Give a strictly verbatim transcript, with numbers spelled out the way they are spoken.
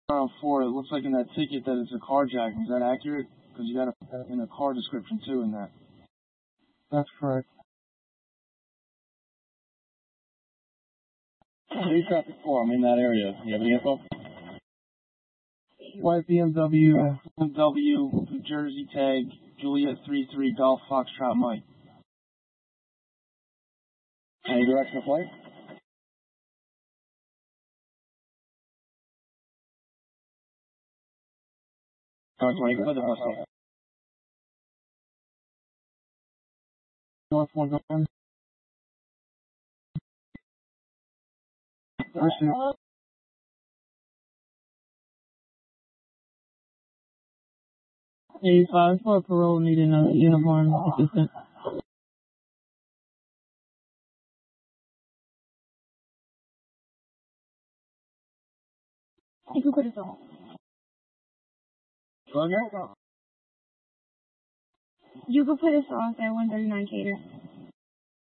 Around four, it looks like in that ticket that it's a carjacking. Is that accurate? Because you got a, in a car description too in that. That's correct. Three traffic four, I'm in that area. You have any info? White B M W. B M W, New Jersey tag, Juliet three three Golf Foxtrot Mike. Any direction of flight? North one, go to the bus stop. North one, go on. Receive. eighty-five for parole, needing a uniform assistant. You can put it on. Go again? You can put it on at one thirty-nine Cater.